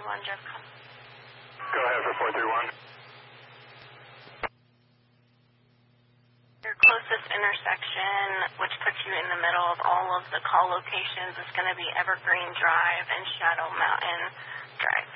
431, Jeff. Go ahead for 431. Your closest intersection, which puts you in the middle of all of the call locations, is going to be Evergreen Drive and Shadow Mountain Drive.